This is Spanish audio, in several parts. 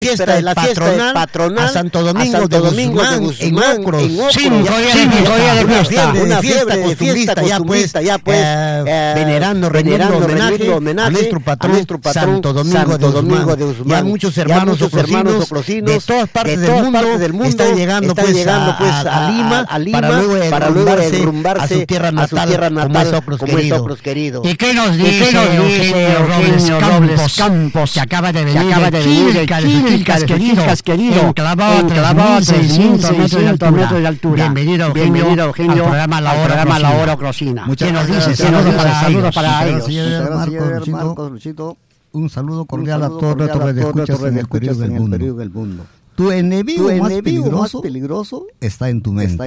fiesta de la patronal a Santo Domingo de Guzmán en Ocros. 5 días de fiesta. Una fiesta costumbrista ya pues, venerando homenaje a nuestro patrón Santo Domingo de Guzmán. Ya muchos hermanos ocrosinos de todas partes del mundo están llegando pues a Lima para luego derrumbarse a su tierra natal como es Ocros querido. ¿Y qué nos dice Eugenio Robles Campos, que acaba de venir de Quilcas, querido, enclavado a 3.600 metros de altura? Bienvenido, Eugenio, al programa La Hora Ocrosina. ¿Qué nos dice? Saludos para ellos. Marcos, Luchito. Un saludo cordial a todos nuestros radioescuchas en el periodo del mundo. Tu enemigo más peligroso está en tu mente.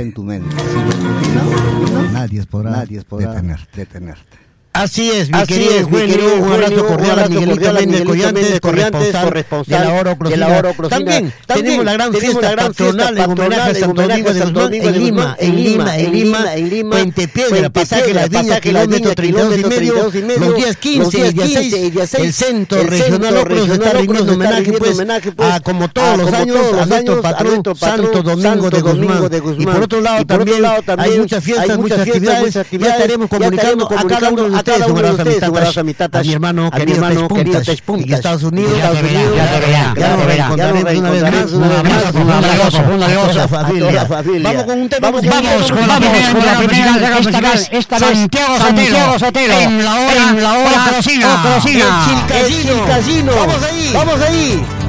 Nadie podrá detenerte. Así es, mi querido Eugenio, un abrazo cordial a Miguelito Méndez Collantes, corresponsal de la Hora Ocrosina. También tenemos la gran fiesta patronal en homenaje a Santo Domingo de Guzmán en Lima, Puente Piedra, pasaje Las Viñas, kilómetro 32 y medio, los días 15 y día 6, el Centro Regional Ocros está rindiendo homenaje pues, a, como todos los años, a nuestro patrón Santo Domingo de Guzmán. Y por otro lado también hay muchas fiestas, muchas actividades, ya estaremos comunicando a cada uno de ustedes, un abrazo a mi tata, a mi hermano querido Tech Puntas, en Estados Unidos. Ya lo verá. Una vez más, un abrazo a la familia. Vamos con un tema. Vamos con la primera, esta vez Santiago Sotelo, en la hora Ocrosina. Chilcasino. Vamos ahí.